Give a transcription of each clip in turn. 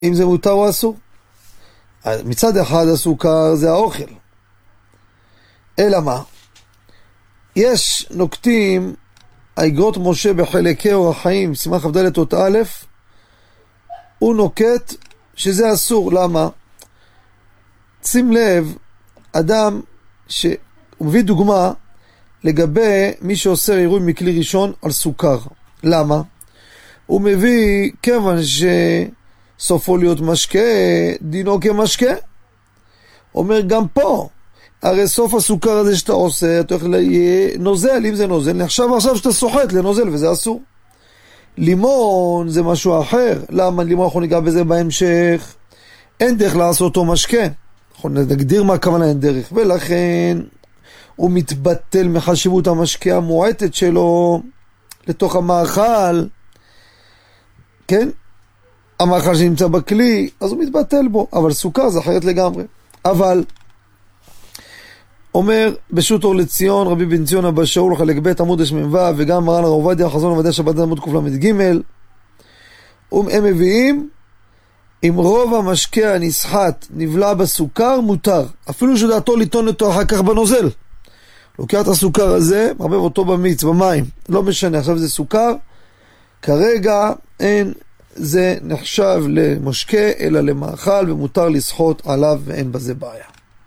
אם זה מותר או אסור. מצד אחד הסוכר זה האוכל. אלא מה? יש נוקטים, האגרות משה בחלקי אורח חיים, סימן כ"ד אות א', הוא נוקט שזה אסור. למה? שים לב, אדם שהוא מביא דוגמה לגבי מי שעושה עירוי מכלי ראשון על סוכר. למה? הוא מביא כיוון שסופו להיות משקה, דינו כמשקה. אומר גם פה, הרי סוף הסוכר הזה שאתה עושה, אתה הולך לנוזל, אם זה נוזל, נחשב עכשיו שאתה סוחט לנוזל וזה אסור. לימון זה משהו אחר. למה לימון? אנחנו ניגע בזה בהמשך. אין דרך לעשות אותו משקה. אנחנו נגדיר מה הכוונה אין דרך. ולכן הוא מתבטל מחשיבות המשקה המועטת שלו לתוך המאכל. כן? המאכל שנמצא בכלי, אז הוא מתבטל בו. אבל סוכר זה אחרת לגמרי. אבל אומר בשו"ת אור לציון רבי בן ציון אבא שאול חלק ב' עמוד שמ"ו, וגם מרן הרב עובדיה חזון עובדיה שבת עמוד קל"ג, הם מביאים אם רוב המשקה הנסחט נבלע בסוכר מותר, אפילו שדעתו לטעון אותו אחר כך בנוזל. לוקח את הסוכר הזה, מערבב אותו במיץ, במים, לא משנה, עכשיו זה סוכר, כרגע אין זה נחשב למשקה אלא למאכל, ומותר לסחוט עליו ואין בזה בעיה.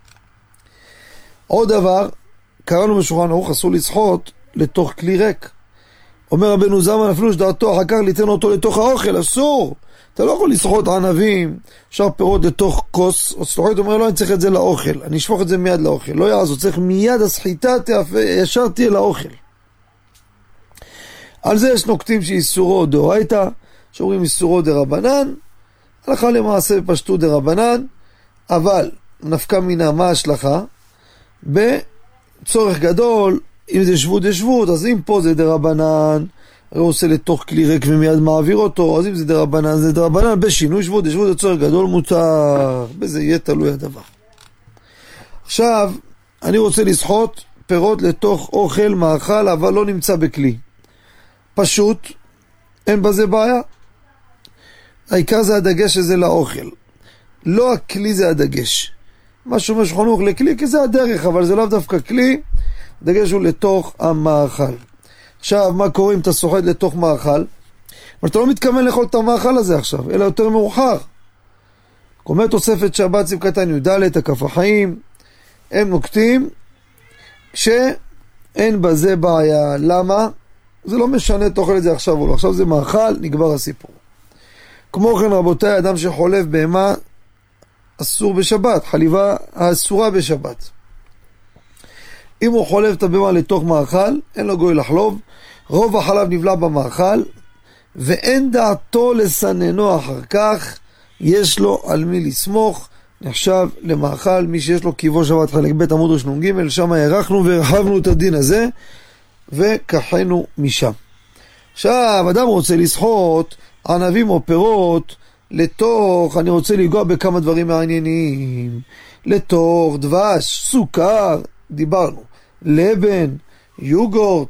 עוד דבר, קראנו בשולחן ערוך, אסור לסחוט לתוך כלי ריק. אומר רבנו זלמן, אפילו שדעתו אחר כך ליתן אותו לתוך האוכל, אסור. אתה לא יכול לסחוט ענבים, אפשר פירות לתוך כוס, או סלוחית אומר, לא, אני צריך את זה לאוכל, אני אשפוך את זה מיד לאוכל. לא יעזור, צריך מיד הסחיטה, ישר תהיה לאוכל. על זה יש נוקטים שאיסורו דאורייתא, שאומרים איסורו דרבנן, הלכה למעשה בפשטות דרבנן, אבל נפקא מינה מה ההשלכה? בצורך גדול, אם זה שבות זה שבות, אז אם פה זה דרבנן, הוא עושה לתוך כלי ריק ומיד מעביר אותו, אז אם זה דרבנן זה דרבנן, בשינוי שבות זה צורך גדול מותר, בזה יהיה תלוי הדבר. עכשיו, אני רוצה לסחוט פירות לתוך אוכל, מאכל, אבל לא נמצא בכלי. פשוט, אין בזה בעיה. העיקר זה הדגש הזה לאוכל. לא הכלי זה הדגש. מה שאומר שחונוך לכלי, כי זה הדרך, אבל זה לאו דווקא כלי, הדגש הוא לתוך המאכל. עכשיו, מה קורה אם אתה סוחט לתוך מאכל? אבל אתה לא מתכוון לאכול את המאכל הזה עכשיו, אלא יותר מאוחר. קומא תוספת שבת סעיף קטן י"ד, הכף החיים, הם נוקטים שאין בזה בעיה. למה? זה לא משנה תאכל את זה עכשיו או לא. עכשיו זה מאכל, נגבר הסיפור. כמו כן רבותיי, אדם שחולב בהמה, אסור בשבת, חליבה האסורה בשבת. אם הוא חולב את הבהמה לתוך מאכל, אין לו גוי לחלוב, רוב החלב נבלע במאכל, ואין דעתו לסננו אחר כך, יש לו על מי לסמוך, נחשב למאכל, מי שיש לו קיבו שבת חלק ב' עמוד רנ"ג, שם הערכנו והרחבנו את הדין הזה, וכחנו משם. עכשיו, אדם רוצה לסחוט ענבים או פירות, לתוך, אני רוצה לגוע בכמה דברים מעניינים, לתוך דבש, סוכר, דיברנו, לבן, יוגורט,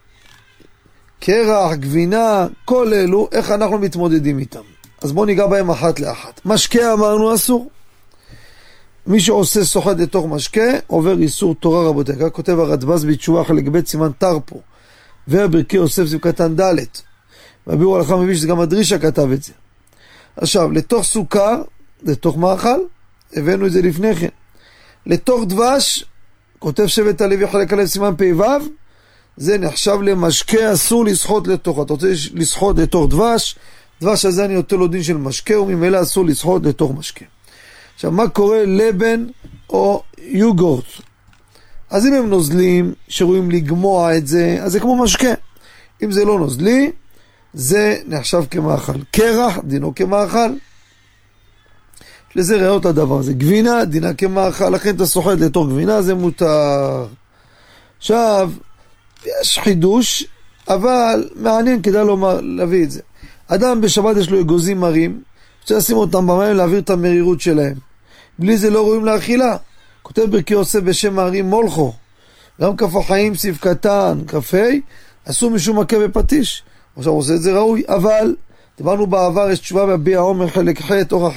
קרח, גבינה, כל אלו, איך אנחנו מתמודדים איתם. אז בואו ניגע בהם אחת לאחת. משקה אמרנו אסור. מי שעושה סוחט לתוך משקה, עובר איסור תורה רבותיי. כך כותב הרדב"ז בתשובה חלק ב' סימן תרפו, והברכי יוסף סעיף קטן ד', והביאור הלכה מביא שזה גם הדרישה כתב את זה. עכשיו, לתוך סוכר, לתוך מאכל, הבאנו את זה לפני כן. לתוך דבש, כותב שבט הלוי חלק א' סימן פ"ו, זה נחשב למשקה, אסור לסחוט לתוך. אתה רוצה לסחוט לתוך דבש, דבש הזה אני נותן לו דין של משקה, וממילא אסור לסחוט לתוך משקה. עכשיו, מה קורה לבן או יוגורט? אז אם הם נוזלים, שרואים לגמוע את זה, אז זה כמו משקה. אם זה לא נוזלי, זה נחשב כמאכל. קרח, דינו כמאכל. לזה ראיות הדבר הזה. גבינה, דינה כמאכל. לכן אתה סוחט לתוך גבינה, זה מותר. עכשיו, יש חידוש, אבל מעניין, כדאי לומר, להביא את זה. אדם בשבת יש לו אגוזים מרים, רוצה לשים אותם במים, להעביר את המרירות שלהם. בלי זה לא רואים לאכילה. כותב ברכי יוסף בשם הערים מולכו. גם כף החיים סעיף קטן, כ"ה, עשו משום מכה בפטיש. עכשיו הוא עושה את זה ראוי, אבל דיברנו בעבר, יש תשובה בביע עומר חלק ח', אורח